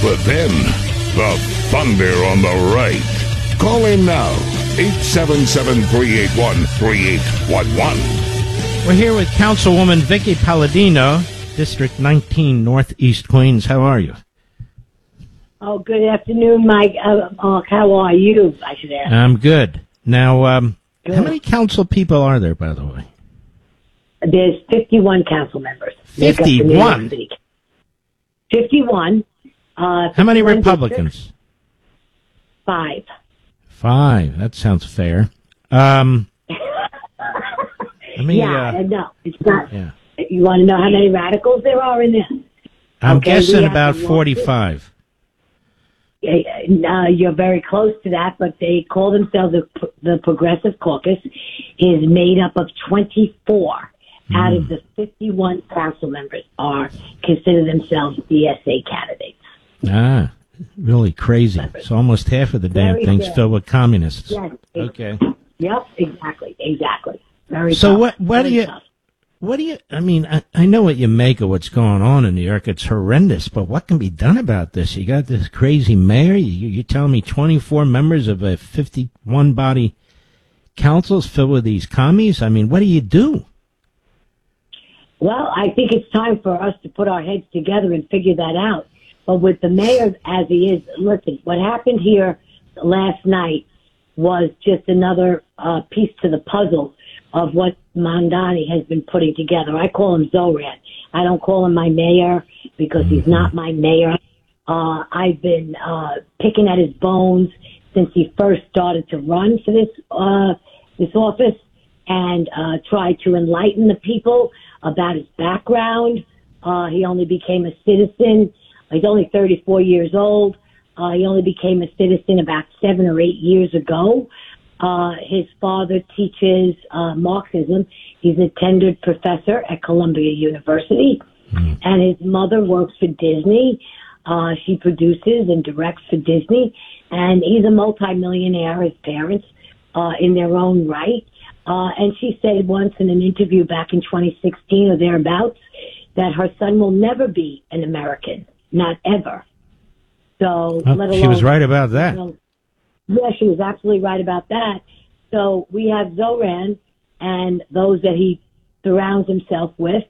But then, the thunder on the right. Call in now, 877-381-3811. We're here with Councilwoman Vicky Palladino, District 19, Northeast Queens. How are you? Oh, good afternoon, Mike. How are you, I should ask? I'm good. Now, Good. how many council people are there, by the way? There's 51 council members. 51? 51. How many Republicans? District? 5. 5. That sounds fair. No, it's not. Yeah. You want to know how many radicals there are in this? I'm Okay, guessing about 45. You're very close to that, but they call themselves the Progressive Caucus. Is made up of 24 out of the 51 council members are consider themselves DSA candidates. Ah, really crazy. So almost half of the damn Very thing's good. filled with communists. Yes. Okay. Yep. Exactly. Very. So tough. what do Very you? tough. What do you? I mean, I know what you make of what's going on in New York. It's horrendous, but what can be done about this? You got this crazy mayor. You're telling me 24 members of a 51 body council is filled with these commies? I mean, what do you do? Well, I think it's time for us to put our heads together and figure that out. But with the mayor as he is, listen, what happened here last night was just another piece to the puzzle of what Mamdani has been putting together. I call him Zoran. I don't call him my mayor because he's not my mayor. I've been picking at his bones since he first started to run for this office and tried to enlighten the people about his background. He only became a citizen. He's only 34 years old. He only became a citizen about 7 or 8 years ago. His father teaches Marxism. He's a tenured professor at Columbia University. And his mother works for Disney. She produces and directs for Disney. And he's a multimillionaire, his parents, in their own right. And she said once in an interview back in 2016 or thereabouts that her son will never be an American, not ever. So, let alone, she was right about that. Yeah, she was absolutely right about that. So we have Zoran and those that he surrounds himself with.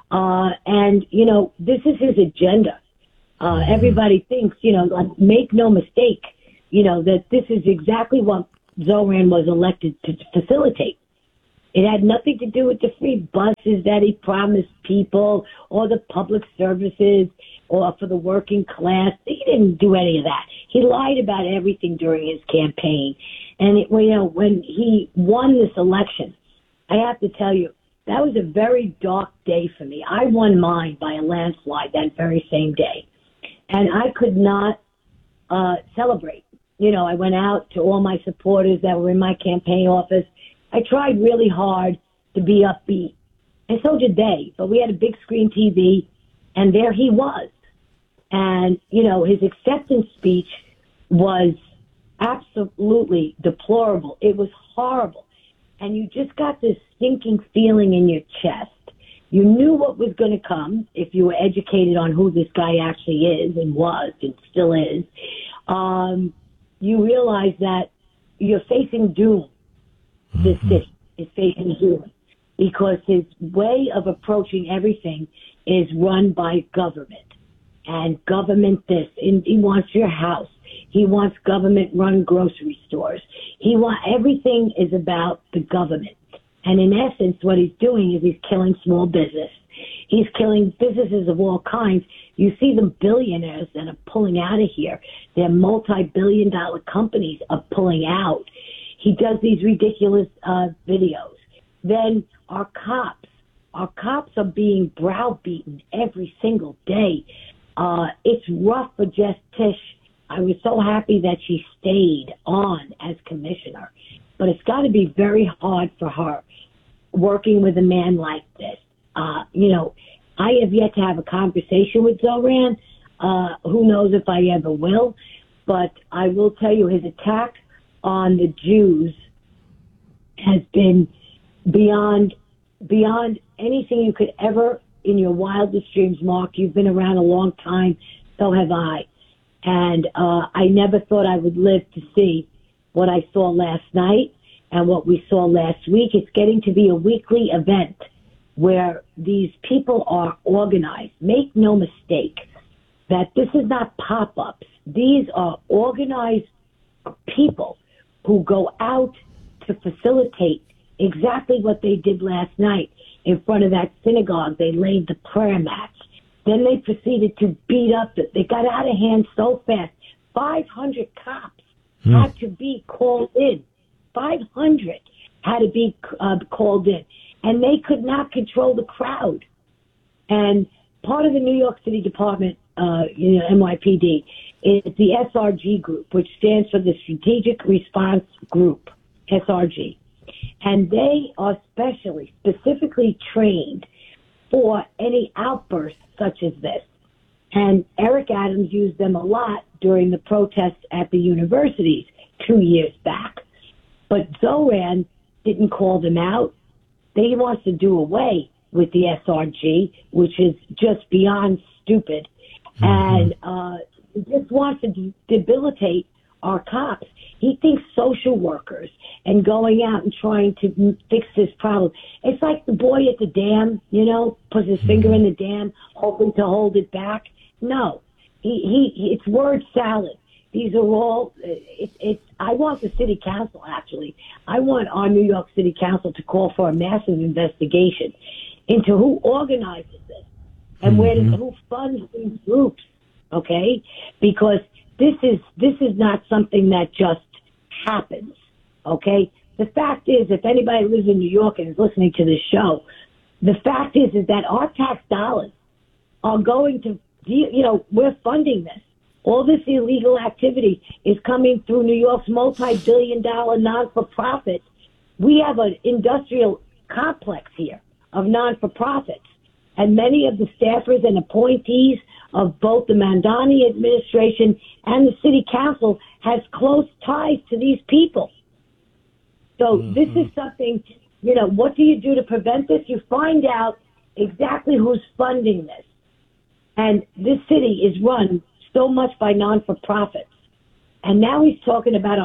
And, this is his agenda. Everybody thinks, like, make no mistake, that this is exactly what Zoran was elected to facilitate. It had nothing to do with the free buses that he promised people or the public services or for the working class. He didn't do any of that. He lied about everything during his campaign. And, when he won this election, I have to tell you, that was a very dark day for me. I won mine by a landslide that very same day. And I could not celebrate. I went out to all my supporters that were in my campaign office. I tried really hard to be upbeat, and so did they. But we had a big screen TV, and there he was. And, his acceptance speech was absolutely deplorable. It was horrible. And you just got this stinking feeling in your chest. You knew what was going to come if you were educated on who this guy actually is and was and still is. You realize that you're facing doom. This city is facing doom because his way of approaching everything is run by government. And government this, and he wants your house. He wants government-run grocery stores. Everything is about the government. And in essence, what he's doing is he's killing small business. He's killing businesses of all kinds. You see the billionaires that are pulling out of here. Their multi-billion-dollar companies are pulling out. He does these ridiculous videos. Then our cops are being browbeaten every single day. It's rough for Jess Tisch. I was so happy that she stayed on as commissioner. But it's got to be very hard for her working with a man like this. I have yet to have a conversation with Zoran. Who knows if I ever will. But I will tell you his attack on the Jews has been beyond anything you could ever in your wildest dreams, Mark. You've been around a long time. So have I. And I never thought I would live to see what I saw last night and what we saw last week. It's getting to be a weekly event where these people are organized. Make no mistake that this is not pop-ups. These are organized people who go out to facilitate exactly what they did last night in front of that synagogue. They laid the prayer mats. Then they proceeded to beat up. They got out of hand so fast. 500 cops had to be called in. 500 had to be called in. And they could not control the crowd. And part of the New York City Department, NYPD, is the SRG group, which stands for the Strategic Response Group, SRG. And they are specifically trained for any outbursts such as this. And Eric Adams used them a lot during the protests at the universities 2 years back. But Zoran didn't call them out. He wants to do away with the SRG, which is just beyond stupid. And he just wants to debilitate our cops. He thinks social workers and going out and trying to fix this problem. It's like the boy at the dam, puts his finger in the dam, hoping to hold it back. No, it's word salad. These are all, I want the city council, actually. I want our New York City Council to call for a massive investigation into who organizes this and who funds these groups, okay? Because this is not something that just happens, okay? The fact is, if anybody lives in New York and is listening to this show, the fact is that our tax dollars are going to, we're funding this. All this illegal activity is coming through New York's multi-billion-dollar non-for-profits. We have an industrial complex here of non-for-profits. And many of the staffers and appointees of both the Mandani administration and the city council has close ties to these people. So this is something, what do you do to prevent this? You find out exactly who's funding this. And this city is run so much by non-for-profits. And now he's talking about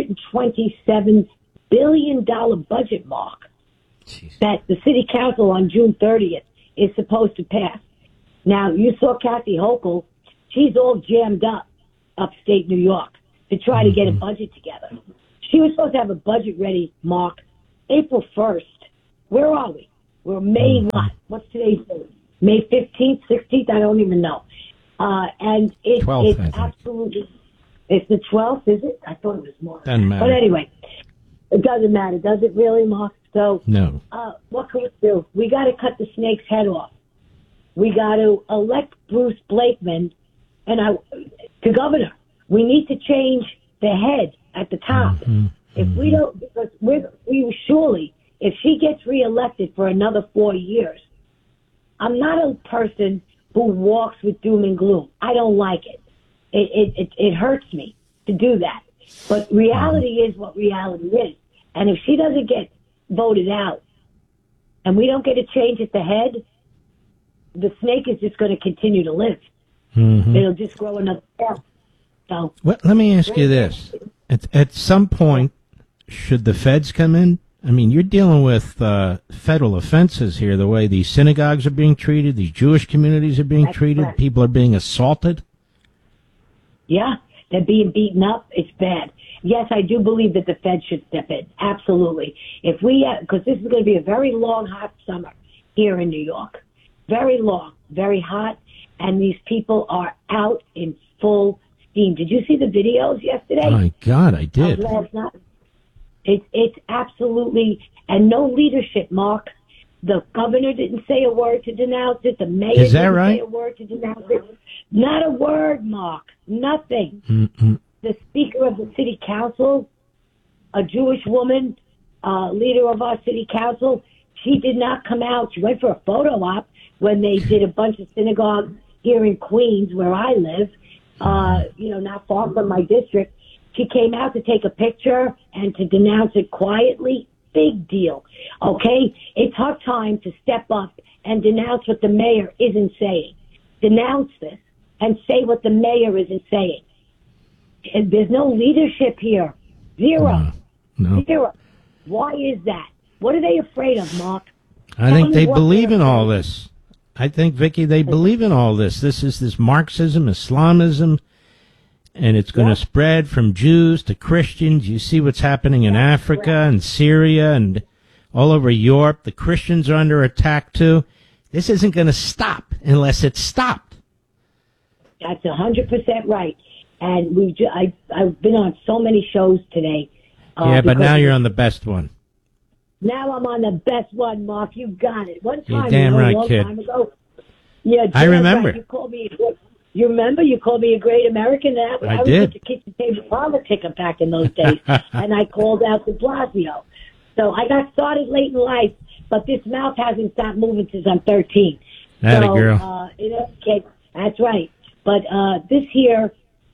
$127 billion budget mark that the city council on June 30th is supposed to pass. Now, you saw Kathy Hochul. She's all jammed up upstate New York to try to get a budget together. She was supposed to have a budget ready, Mark, April 1st. Where are we? We're May what? What's today's date? May 15th, 16th? I don't even know. And it's 12th, absolutely, it's the 12th, is it? I thought it was more. Doesn't matter. But anyway, it doesn't matter. Does it really, Mark? So, no. What can we do? We got to cut the snake's head off. We got to elect Bruce Blakeman to governor. We need to change the head at the top. If we don't, because we surely, if she gets reelected for another 4 years, I'm not a person who walks with doom and gloom. I don't like it. It hurts me to do that. But reality is what reality is. And if she doesn't get voted out and we don't get a change at the head, the snake is just going to continue to live. It'll just grow another tail. So, well, let me ask you this. At some point, should the feds come in? I mean, you're dealing with federal offenses here, the way these synagogues are being treated, these Jewish communities are being treated, correct. People are being assaulted. Yeah, they're being beaten up. It's bad. Yes, I do believe that the Fed should step in. Absolutely. If we, because this is going to be a very long, hot summer here in New York. Very long, very hot, and these people are out in full steam. Did you see the videos yesterday? My God, I did. Last night? It's absolutely, and no leadership, Mark. The governor didn't say a word to denounce it. The mayor Is that didn't right? say a word to denounce it. Not a word, Mark. Nothing. The speaker of the city council, a Jewish woman, leader of our city council, she did not come out. She went for a photo op when they did a bunch of synagogues here in Queens, where I live, not far from my district. She came out to take a picture and to denounce it quietly. Big deal. Okay? It's her time to step up and denounce what the mayor isn't saying. Denounce this and say what the mayor isn't saying. And there's no leadership here. Zero. No. Zero. Why is that? What are they afraid of, Mark? I think they believe in all this. I think, Vicky, they believe in all this. This is this Marxism, Islamism, and it's going to spread from Jews to Christians. You see what's happening in Africa and Syria and all over Europe. The Christians are under attack, too. This isn't going to stop unless it's stopped. That's 100% right. And I've been on so many shows today. Yeah, but now you're on the best one. Now I'm on the best one, Mark. You got it. One time, You're damn right, a long kid. time ago. Yeah, I remember. Right. You called me. You remember? You called me a great American. I was did. a kitchen table politician back in those days, and I called out de Blasio. So I got started late in life, but this mouth hasn't stopped moving since I'm 13. Atta girl. In any case, that's right. But this here,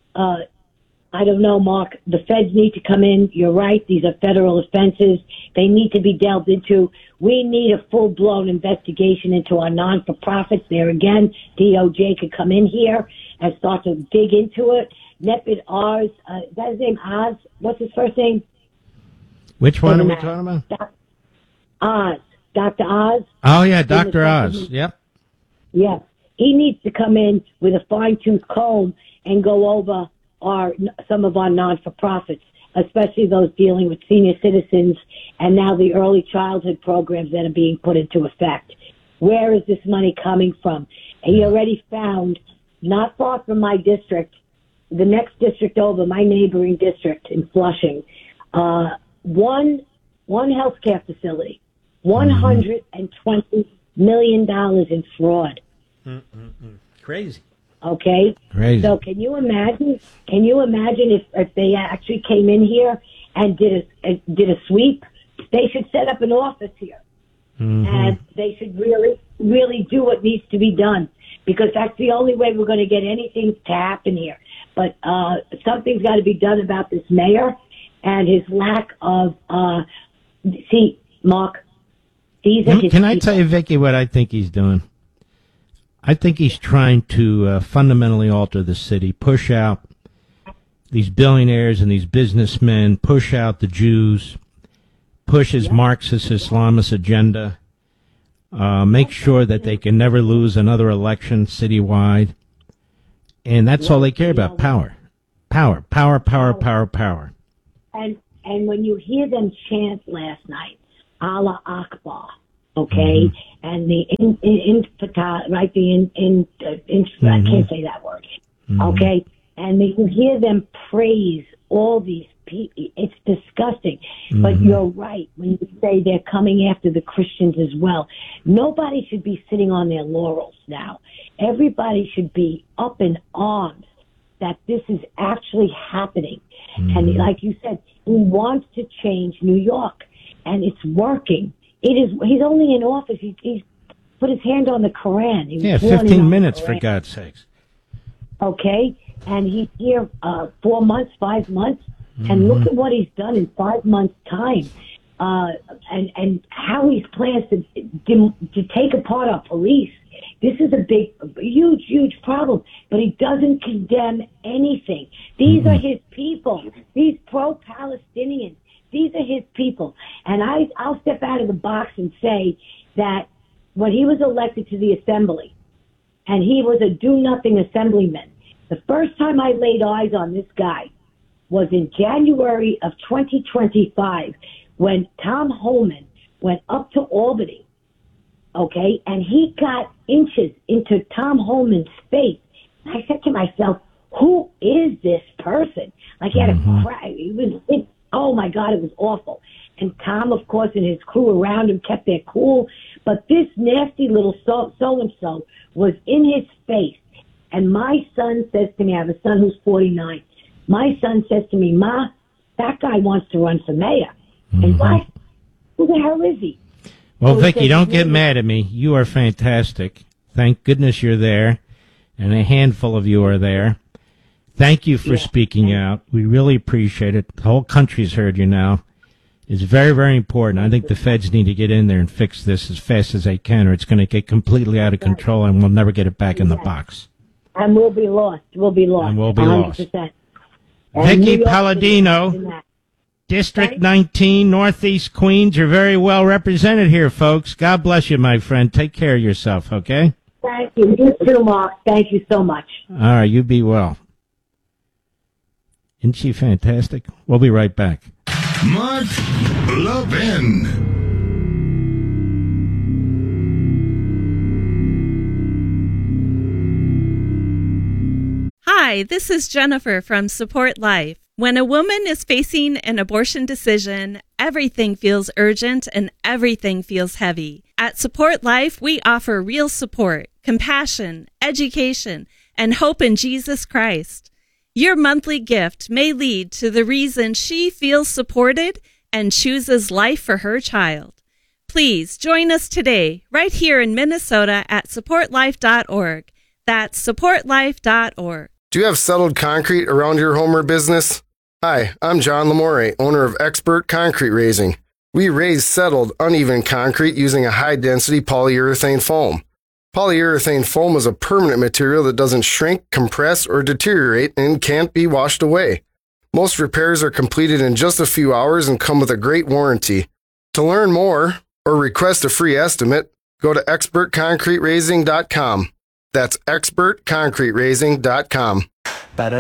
I don't know, Mark. The feds need to come in. You're right. These are federal offenses. They need to be delved into. We need a full-blown investigation into our non-for-profits. There again, DOJ could come in here and start to dig into it. Nepid Oz, is that his name? Oz? What's his first name? Which one are we talking about? Oz. Dr. Oz. Oh, yeah, Dr. Oz. Yep. Yeah. He needs to come in with a fine-tooth comb and go over some of our non-for-profits, especially those dealing with senior citizens and now the early childhood programs that are being put into effect. Where is this money coming from? He already found, not far from my district, the next district over, my neighboring district in Flushing, one healthcare facility, $120 million in fraud. Crazy. Okay. Crazy. So can you imagine? If they actually came in here and did a sweep? They should set up an office here, and they should really do what needs to be done, because that's the only way we're going to get anything to happen here. But something's got to be done about this mayor and his lack of. See, Mark, these are his Can I people. tell you, Vicky, what I think he's doing? I think he's trying to fundamentally alter the city, push out these billionaires and these businessmen, push out the Jews, push his Marxist Islamist agenda, make sure that they can never lose another election citywide. And that's all they care about, power. Power, power, power, power, power. And when you hear them chant last night, Allah Akbar, okay, and the infata, right? I can't say that word, okay, and you hear them praise all these people. It's disgusting. But you're right when you say they're coming after the Christians as well. Nobody should be sitting on their laurels now. Everybody should be up in arms that this is actually happening. And like you said, he wants to change New York, and it's working. He's only in office. He's put his hand on the Koran. He was sworn in 15 on the minutes, for Koran. God's sakes. Okay, and he's here 4 months, 5 months, and look at what he's done in 5 months' time, and how he's plans to take apart our police. This is a huge problem, but he doesn't condemn anything. These are his people. These pro-Palestinians. These are his people. And I'll step out of the box and say that when he was elected to the assembly, and he was a do-nothing assemblyman, the first time I laid eyes on this guy was in January of 2025, when Tom Homan went up to Albany, okay, and he got inches into Tom Homan's face. And I said to myself, who is this person? Like, he had a cry. Oh, my God, it was awful. And Tom, of course, and his crew around him kept their cool. But this nasty little so-and-so was in his face. And my son says to me, I have a son who's 49. My son says to me, Ma, that guy wants to run for mayor. And what? Who the hell is he? Well, So he Vicky, says, don't get mad at me. You are fantastic. Thank goodness you're there, and a handful of you are there. Thank you for speaking out. We really appreciate it. The whole country's heard you now. It's very, very important. I think the feds need to get in there and fix this as fast as they can, or it's going to get completely out of control, and we'll never get it back in the box. And we'll be lost. We'll be lost. And we'll be 100%. lost. And Vicky New York Palladino. in that. District Okay. 19, Northeast Queens. You're very well represented here, folks. God bless you, my friend. Take care of yourself, okay? Thank you. You too, Mark. Thank you so much. All right, you be well. Isn't she fantastic? We'll be right back. Mark Levin. Hi, this is Jennifer from Support Life. When a woman is facing an abortion decision, everything feels urgent and everything feels heavy. At Support Life, we offer real support, compassion, education, and hope in Jesus Christ. Your monthly gift may lead to the reason she feels supported and chooses life for her child. Please join us today, right here in Minnesota at supportlife.org. That's supportlife.org. Do you have settled concrete around your home or business? Hi, I'm John Lamore, owner of Expert Concrete Raising. We raise settled, uneven concrete using a high-density polyurethane foam. Polyurethane foam is a permanent material that doesn't shrink, compress, or deteriorate and can't be washed away. Most repairs are completed in just a few hours and come with a great warranty. To learn more or request a free estimate, go to expertconcreteracing.com. That's expertconcreteracing.com.